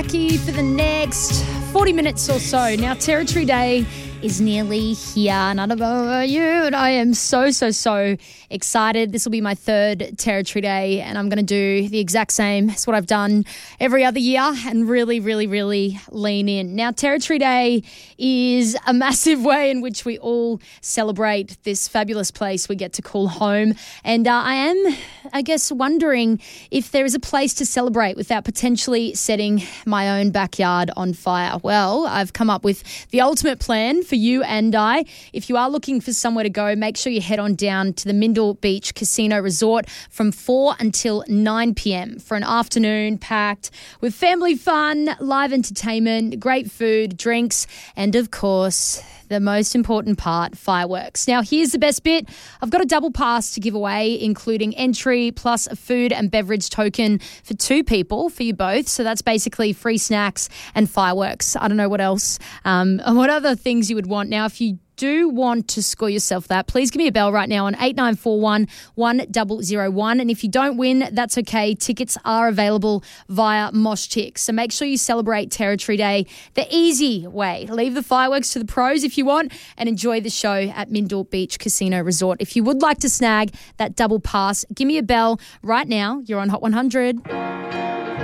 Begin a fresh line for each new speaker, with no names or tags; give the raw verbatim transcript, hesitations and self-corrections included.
Key for the next forty minutes or so. Now, Territory Day is nearly here, and I don't know about you, but I am so, so, so excited. This will be my third Territory Day, and I'm going to do the exact same as what I've done every other year and really, really, really lean in. Now, Territory Day is a massive way in which we all celebrate this fabulous place we get to call home, and uh, I am, I guess, wondering if there is a place to celebrate without potentially setting my own backyard on fire. Well, I've come up with the ultimate plan for you and I. If you are looking for somewhere to go, make sure you head on down to the Mindle Beach Casino Resort from four until nine p.m. for an afternoon packed with family fun, live entertainment, great food, drinks, and of course, the most important part, fireworks. Now, here's the best bit. I've got a double pass to give away, including entry plus a food and beverage token for two people, for you both. So that's basically free snacks and fireworks. I don't know what else, um, what other things you would want. Now, if you do want to score yourself that, please give me a bell right now on eight nine four one, one zero zero one. And if you don't win, that's okay. Tickets are available via Mosh Tick. So make sure you celebrate Territory Day the easy way. Leave the fireworks to the pros if you want and enjoy the show at Mindle Beach Casino Resort. If you would like to snag that double pass, give me a bell right now. You're on Hot one hundred.